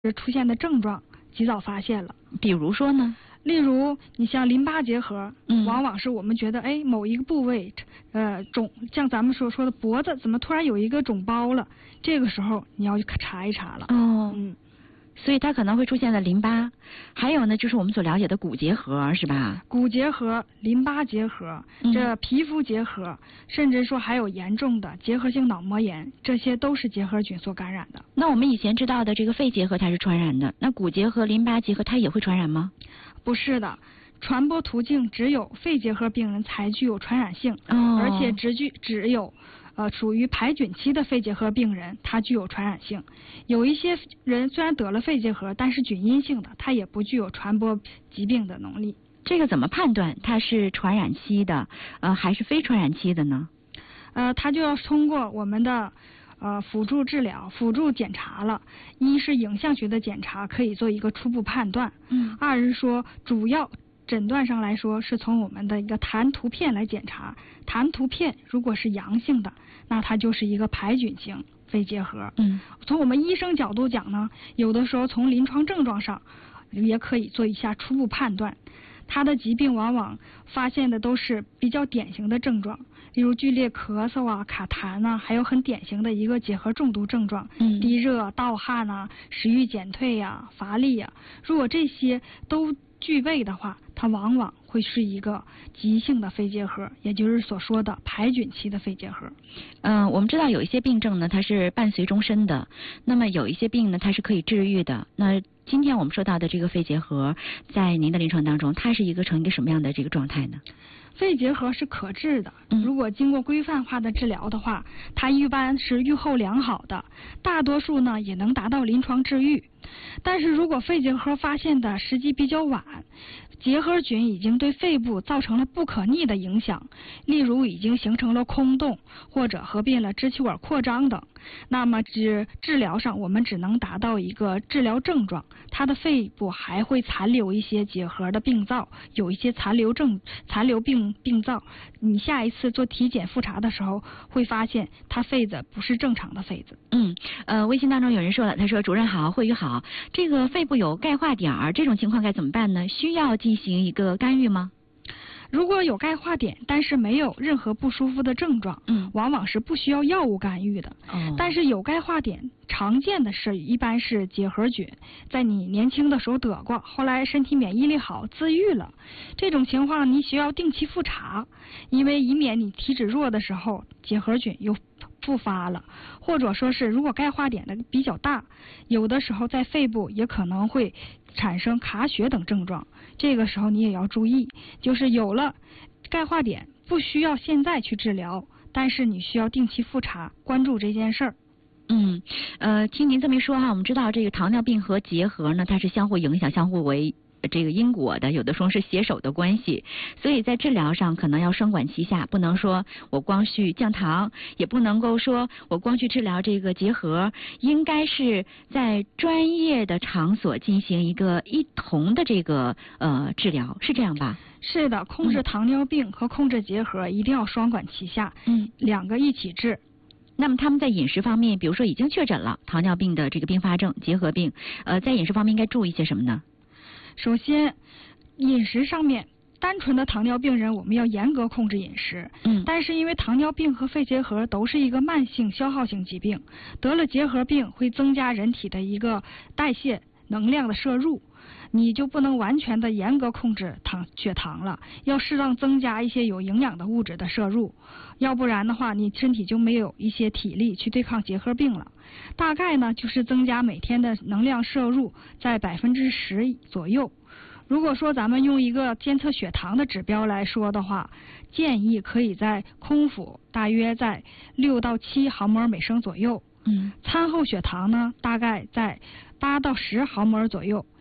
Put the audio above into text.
出现的症状及早发现了。 比如说呢？ 例如，你像淋巴结核，往往是我们觉得，某一个部位，肿，像咱们所说的脖子，怎么突然有一个肿包了？这个时候你要去查一查了。 所以它可能会出现在淋巴，还有呢，就是我们所了解的骨结核，是吧？ 骨结核、淋巴结核、这皮肤结核，甚至说还有严重的结核性脑膜炎，这些都是结核菌所感染的。 那我们以前知道的这个肺结核它是传染的，那骨结核、淋巴结核它也会传染吗？ 不是的，传播途径只有肺结核病人才具有传染性，而且只有属于排菌期的肺结核病人，它具有传染性。有一些人虽然得了肺结核，但是菌阴性的，它也不具有传播疾病的能力。 这个怎么判断它是传染期的，还是非传染期的呢？ 它就要通过我们的辅助治疗、辅助检查了。一是影像学的检查，可以做一个初步判断。二是说主要诊断上来说，是从我们的一个痰图片来检查。痰图片如果是阳性的，那它就是一个排菌型肺结核。从我们医生角度讲呢，有的时候从临床症状上也可以做一下初步判断。它的疾病往往发现的都是比较典型的症状，例如剧烈咳嗽啊、卡痰啊，还有很典型的一个结核中毒症状，低热、盗汗啊、食欲减退啊、乏力啊。如果这些都具备的话，它往往会是一个急性的肺结核，也就是所说的排菌期的肺结核。 我们知道有一些病症呢，它是伴随终身的，那么有一些病呢，它是可以治愈的。那今天我们说到的这个肺结核，在您的临床当中，它是呈一个什么样的这个状态呢？ 肺结核是可治的，如果经过规范化的治疗的话，它一般是预后良好的，大多数呢也能达到临床治愈。但是如果肺结核发现的时机比较晚，结核菌已经对肺部造成了不可逆的影响，例如已经形成了空洞，或者合并了支气管扩张等，那么治疗上我们只能达到一个治疗症状，它的肺部还会残留一些结核的病灶，有一些残留病灶。你下一次做体检复查的时候，会发现它肺子不是正常的肺子。 微信当中有人说了，他说主任好，慧宇好，这个肺部有钙化点儿，这种情况该怎么办呢？需要进行一个干预吗？ 如果有钙化点，但是没有任何不舒服的症状，往往是不需要药物干预的。但是有钙化点，常见的是一般是结核菌，在你年轻的时候得过，后来身体免疫力好自愈了，这种情况你需要定期复查，因为以免你体质弱的时候结核菌又复发了，或者说是如果钙化点的比较大，有的时候在肺部也可能会产生卡血等症状，这个时候你也要注意，就是有了钙化点不需要现在去治疗，但是你需要定期复查，关注这件事儿。 听您这么一说哈，我们知道这个糖尿病和结核呢，它是相互影响、相互为这个因果的，有的时候是携手的关系，所以在治疗上可能要双管齐下，不能说我光去降糖，也不能够说我光去治疗这个结核，应该是在专业的场所进行一个一同的这个治疗，是这样吧？ 是的，控制糖尿病和控制结核一定要双管齐下，两个一起治。 那么他们在饮食方面，比如说已经确诊了糖尿病的这个并发症结核病，在饮食方面应该注意些什么呢？ 首先，饮食上面，单纯的糖尿病人我们要严格控制饮食。但是因为糖尿病和肺结核都是一个慢性消耗性疾病，得了结核病会增加人体的一个代谢能量的摄入，你就不能完全的严格控制血糖了，要适当增加一些有营养的物质的摄入，要不然的话你身体就没有一些体力去对抗结核病了。大概呢就是增加每天的能量摄入在10%左右。如果说咱们用一个监测血糖的指标来说的话，建议可以在空腹大约在6到7毫摩尔每升左右。餐后血糖呢大概在8到10毫摩尔左右。